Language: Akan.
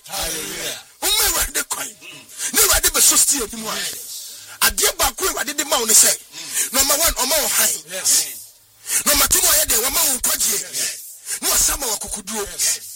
Hallelujah. Umma kwan. Ne wade be so still bi mu a. Ade ba ko wade de ma wo ne say. Number 1 oma wo han. Yes. Number 2 wo ye de wo ma wo kwaje. No sama wa kokuduro.